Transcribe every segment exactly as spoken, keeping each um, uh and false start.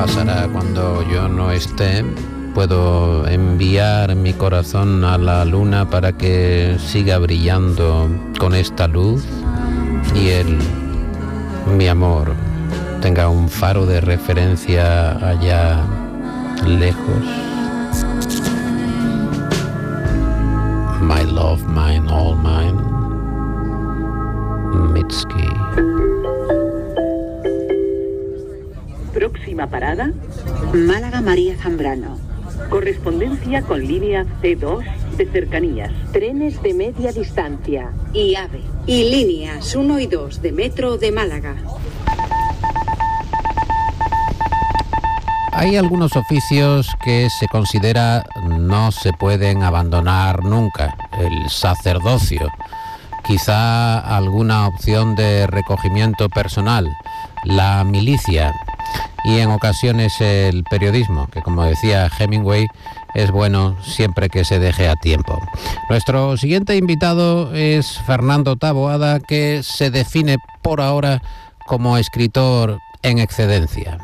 pasará cuando yo no esté. Puedo enviar mi corazón a la luna para que siga brillando con esta luz y el, mi amor, tenga un faro de referencia allá lejos. My love, mine, all mine. Mitski. Próxima parada, Málaga María Zambrano. Correspondencia con línea C dos de cercanías. Trenes de media distancia y AVE. Y líneas uno y dos de metro de Málaga. Hay algunos oficios que se considera no se pueden abandonar nunca. El sacerdocio, quizá alguna opción de recogimiento personal, la milicia y en ocasiones el periodismo, que como decía Hemingway, es bueno siempre que se deje a tiempo. Nuestro siguiente invitado es Fernando Taboada, que se define por ahora como escritor en excedencia.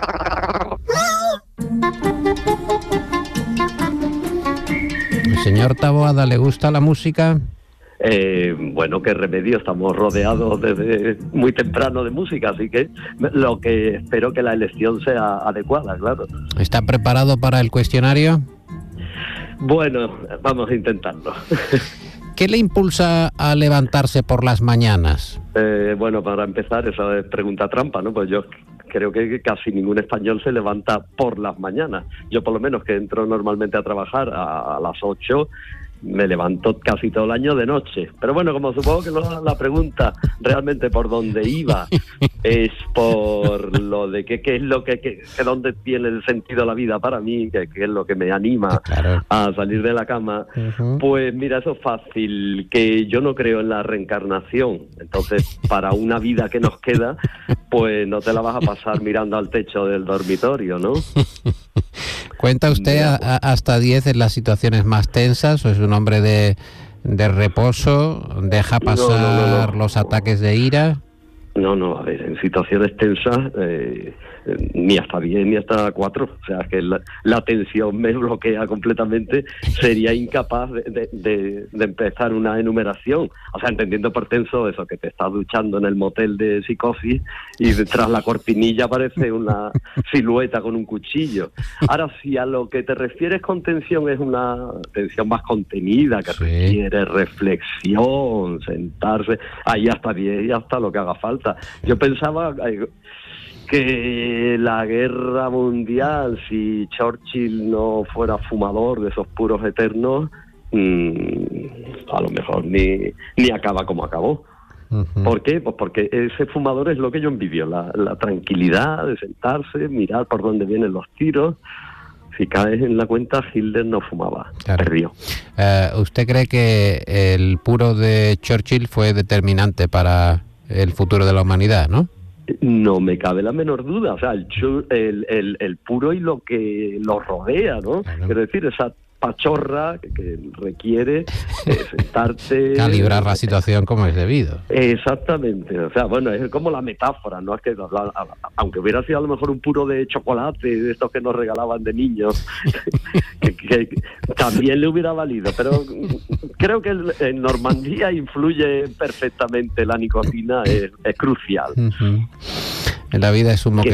Señor Taboada, ¿le gusta la música? Eh, bueno, qué remedio, estamos rodeados desde muy temprano de música, así que lo que espero que la elección sea adecuada, claro. ¿Está preparado para el cuestionario? Bueno, vamos a intentarlo. ¿Qué le impulsa a levantarse por las mañanas? Eh, bueno, para empezar, esa es pregunta trampa, ¿no? Pues yo creo que casi ningún español se levanta por las mañanas. Yo por lo menos, que entro normalmente a trabajar a, a las ocho, me levanto casi todo el año de noche. Pero bueno, como supongo que lo, la pregunta realmente por dónde iba es por lo de qué es lo que, que, que dónde tiene el sentido la vida para mí, que, que es lo que me anima claro. a salir de la cama. Uh-huh. Pues mira, eso es fácil, que yo no creo en la reencarnación. Entonces, para una vida que nos queda, pues no te la vas a pasar mirando al techo del dormitorio, ¿no? ¿Cuenta usted a, a, hasta diez en las situaciones más tensas o es un hombre de, de reposo? ¿Deja pasar no, no, no, no. los ataques de ira? No, no, a ver, en situaciones tensas eh, ni hasta diez ni hasta cuatro. O sea, que la, la tensión me bloquea completamente. Sería incapaz de, de, de, de empezar una enumeración. O sea, entendiendo por tenso eso, que te estás duchando en el motel de Psicosis y detrás la cortinilla aparece una silueta con un cuchillo. Ahora, si a lo que te refieres con tensión es una tensión más contenida, que sí. requiere reflexión, sentarse, ahí hasta diez y hasta lo que haga falta. Yo pensaba que la guerra mundial, si Churchill no fuera fumador de esos puros eternos, mmm, a lo mejor ni, ni acaba como acabó. Uh-huh. ¿Por qué? Pues porque ese fumador es lo que yo envidio, la, la tranquilidad de sentarse, mirar por dónde vienen los tiros. Si caes en la cuenta, Hitler no fumaba, claro. perdió. Uh, ¿Usted cree que el puro de Churchill fue determinante para el futuro de la humanidad, no? No me cabe la menor duda. O sea, el, el, el, el puro y lo que lo rodea, ¿no? Claro. Quiero decir, esa pachorra que, que requiere eh, sentarte... calibrar la situación como es debido. Exactamente. O sea, bueno, es como la metáfora, ¿no? Es que, aunque hubiera sido a lo mejor un puro de chocolate, de estos que nos regalaban de niños, que, que, que también le hubiera valido. Pero creo que en Normandía influye perfectamente la nicotina, es, es crucial. Uh-huh. En la vida es humo que,